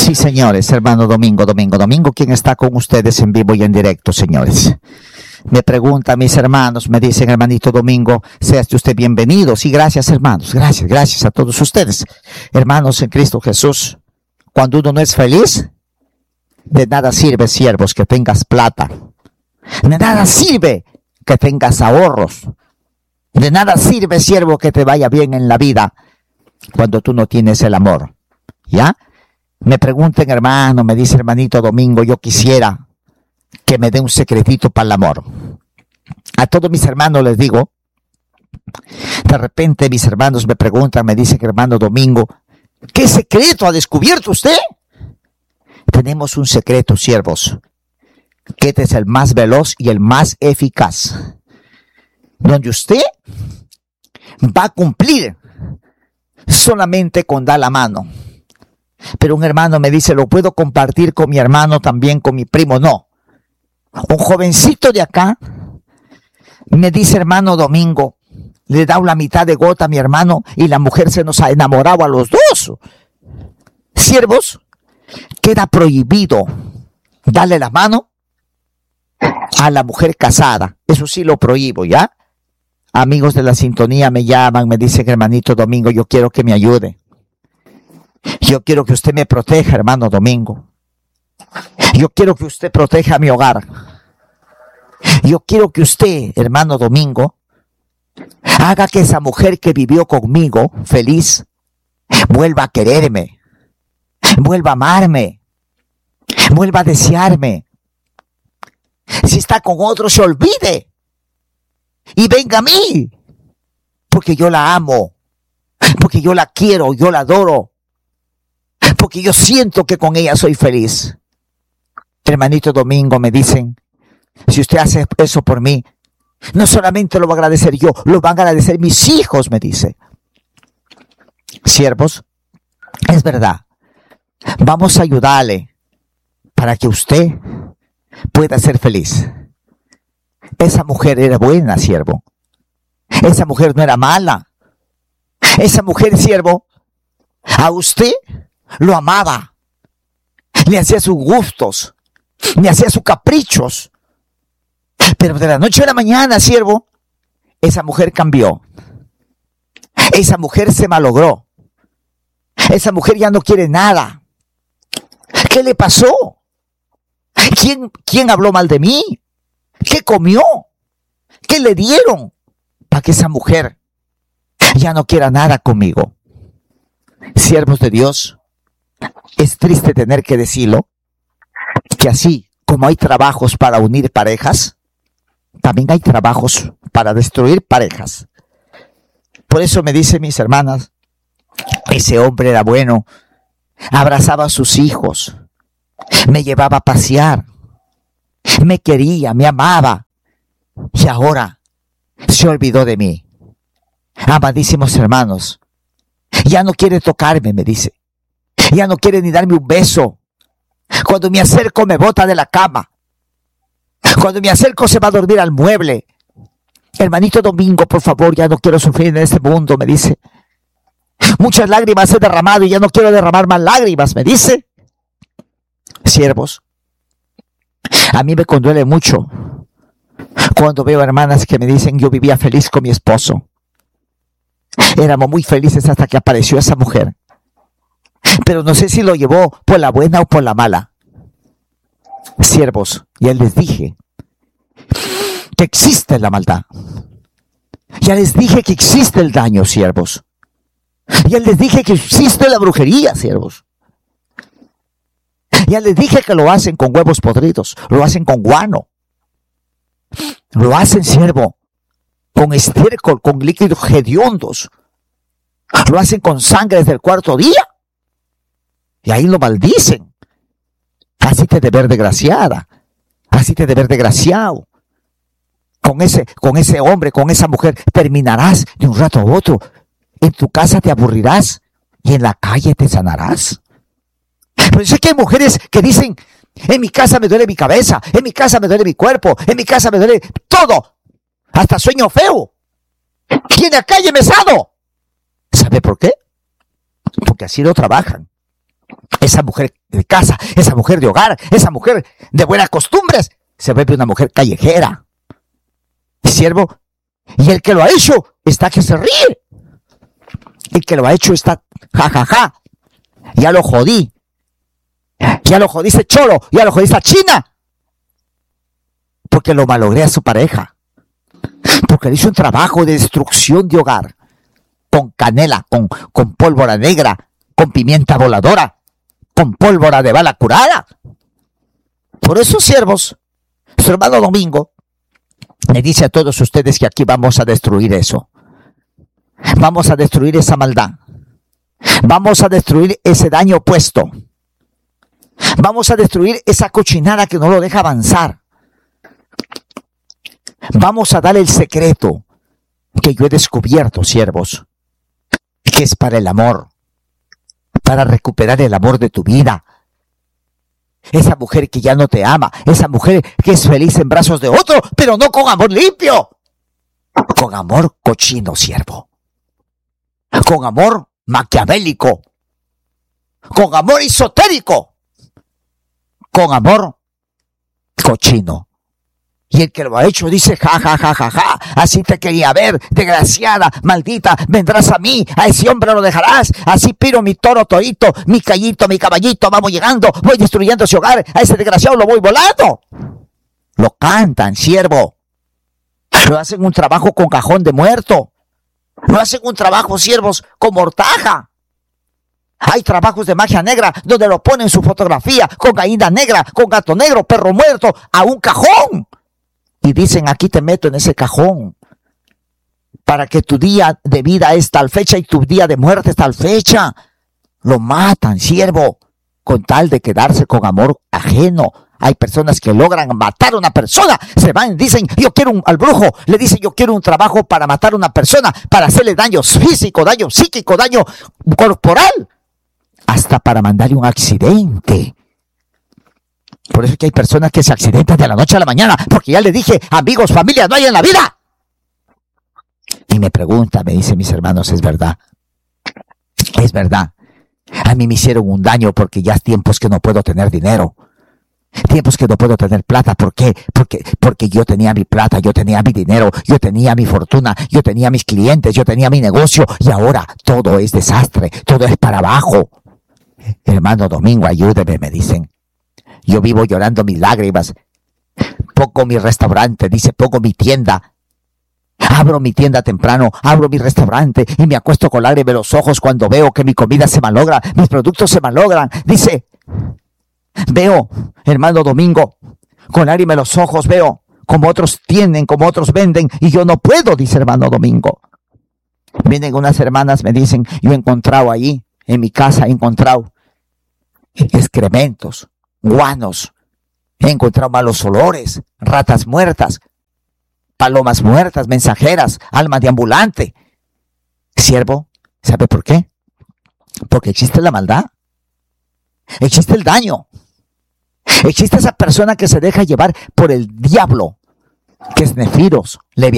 Sí, señores, hermano Domingo, ¿quién está con ustedes en vivo y en directo, señores? Me preguntan mis hermanos, me dicen, hermanito Domingo, sea usted bienvenido. Sí, gracias, hermanos, gracias a todos ustedes. Hermanos en Cristo Jesús, cuando uno no es feliz, de nada sirve, siervos, que tengas plata. De nada sirve que tengas ahorros. De nada sirve, siervo, que te vaya bien en la vida cuando tú no tienes el amor. ¿Ya? Me pregunten, hermano, me dice hermanito Domingo, yo quisiera que me dé un secretito para el amor. A todos mis hermanos les digo, de repente mis hermanos me preguntan, me dicen, hermano Domingo, ¿qué secreto ha descubierto usted? Tenemos un secreto, siervos, que este es el más veloz y el más eficaz, donde usted va a cumplir solamente con dar la mano. Pero un hermano me dice, ¿lo puedo compartir con mi hermano también, con mi primo? No. Un jovencito de acá me dice, hermano Domingo, le da la mitad de gota a mi hermano y la mujer se nos ha enamorado a los dos. Siervos, queda prohibido darle la mano a la mujer casada. Eso sí lo prohíbo, ¿ya? Amigos de la sintonía me llaman, me dicen, hermanito Domingo, yo quiero que me ayude. Yo quiero que usted me proteja, hermano Domingo. Yo quiero que usted proteja mi hogar. Yo quiero que usted, hermano Domingo, haga que esa mujer que vivió conmigo, feliz, vuelva a quererme, vuelva a amarme, vuelva a desearme. Si está con otro, se olvide y venga a mí, porque yo la amo, porque yo la quiero, yo la adoro, porque yo siento que con ella soy feliz. Hermanito Domingo, me dicen, si usted hace eso por mí, no solamente lo va a agradecer yo, lo van a agradecer mis hijos, me dice. Siervos, es verdad, vamos a ayudarle para que usted pueda ser feliz. Esa mujer era buena, siervo. Esa mujer no era mala. Esa mujer, siervo, a usted lo amaba. Le hacía sus gustos, le hacía sus caprichos. Pero de la noche a la mañana, siervo, esa mujer cambió. Esa mujer se malogró. Esa mujer ya no quiere nada. ¿Qué le pasó? ¿Quién habló mal de mí? ¿Qué comió? ¿Qué le dieron? Para que esa mujer ya no quiera nada conmigo. Siervos de Dios, es triste tener que decirlo, que así como hay trabajos para unir parejas, también hay trabajos para destruir parejas. Por eso me dicen mis hermanas, ese hombre era bueno, abrazaba a sus hijos, me llevaba a pasear, me quería, me amaba, y ahora se olvidó de mí. Amadísimos hermanos, ya no quiere tocarme, me dice, ya no quiere ni darme un beso. Cuando me acerco me bota de la cama. Cuando me acerco se va a dormir al mueble. Hermanito Domingo, por favor, ya no quiero sufrir en este mundo, me dice. Muchas lágrimas he derramado y ya no quiero derramar más lágrimas, me dice. Siervos, a mí me conduele mucho cuando veo hermanas que me dicen, yo vivía feliz con mi esposo. Éramos muy felices hasta que apareció esa mujer. Pero no sé si lo llevó por la buena o por la mala. Siervos, ya les dije que existe la maldad. Ya les dije que existe el daño, siervos. Ya les dije que existe la brujería, siervos. Ya les dije que lo hacen con huevos podridos, lo hacen con guano. Lo hacen, siervo, con estiércol, con líquidos hediondos. Lo hacen con sangre desde el cuarto día. Y ahí lo maldicen. Así te de ver desgraciada. Así te de ver desgraciado. Con ese hombre, con esa mujer, terminarás de un rato a otro. En tu casa te aburrirás y en la calle te sanarás. Pero sé que hay mujeres que dicen, en mi casa me duele mi cabeza, en mi casa me duele mi cuerpo, en mi casa me duele todo. Hasta sueño feo. Y en la calle me sano. ¿Sabe por qué? Porque así lo trabajan. esa mujer de casa, esa mujer de hogar, esa mujer de buenas costumbres, se vuelve una mujer callejera. Siervo, y el que lo ha hecho está que se ríe. El que lo ha hecho está jajaja. Ya lo jodí. Ya lo jodiste cholo, ya lo jodiste china. Porque lo malogré a su pareja. Porque le hizo un trabajo de destrucción de hogar. Con canela, con pólvora negra, con pimienta voladora, con pólvora de bala curada. Por eso, siervos, su hermano Domingo le dice a todos ustedes que aquí vamos a destruir eso. Vamos a destruir esa maldad. Vamos a destruir ese daño opuesto. Vamos a destruir esa cochinada que no lo deja avanzar. Vamos a darle el secreto que yo he descubierto, siervos, que es para el amor, para recuperar el amor de tu vida. Esa mujer que ya no te ama, esa mujer que es feliz en brazos de otro, pero no con amor limpio, con amor cochino, siervo, con amor maquiavélico, con amor esotérico, con amor cochino. Y el que lo ha hecho dice, ja, ja, ja, ja, ja, así te quería ver, desgraciada, maldita, vendrás a mí, a ese hombre lo dejarás, así piro mi toro torito, mi callito, mi caballito, vamos llegando, voy destruyendo ese hogar, a ese desgraciado lo voy volando. Lo cantan, siervo. Lo hacen un trabajo con cajón de muerto. Lo hacen un trabajo, siervos, con mortaja. Hay trabajos de magia negra donde lo ponen su fotografía con gallina negra, con gato negro, perro muerto, a un cajón. Y dicen, aquí te meto en ese cajón para que tu día de vida es tal fecha y tu día de muerte es tal fecha. Lo matan, siervo, con tal de quedarse con amor ajeno. Hay personas que logran matar a una persona. Se van y dicen, yo quiero al brujo. Le dicen, yo quiero un trabajo para matar a una persona, para hacerle daño físico, daño psíquico, daño corporal. Hasta para mandarle un accidente. Por eso es que hay personas que se accidentan de la noche a la mañana, porque ya les dije, amigos, familia, no hay en la vida. Y me pregunta, me dice, mis hermanos, es verdad. Es verdad. A mí me hicieron un daño porque ya es tiempos que no puedo tener dinero. Tiempos que no puedo tener plata. ¿Por qué? Porque yo tenía mi plata, yo tenía mi dinero, yo tenía mi fortuna, yo tenía mis clientes, yo tenía mi negocio. Y ahora todo es desastre, todo es para abajo. Hermano Domingo, ayúdeme, me dicen. Yo vivo llorando mis lágrimas. Pongo mi restaurante, dice, pongo mi tienda. Abro mi tienda temprano, abro mi restaurante y me acuesto con lágrimas en los ojos cuando veo que mi comida se malogra, mis productos se malogran. Dice, veo, hermano Domingo, con lágrimas en los ojos, veo como otros tienen, como otros venden y yo no puedo, dice hermano Domingo. Vienen unas hermanas, me dicen, yo he encontrado ahí, en mi casa he encontrado excrementos, guanos, he encontrado malos olores, ratas muertas, palomas muertas, mensajeras, almas de ambulante. Siervo, ¿sabe por qué? Porque existe la maldad, existe el daño, existe esa persona que se deja llevar por el diablo, que es Nefiros,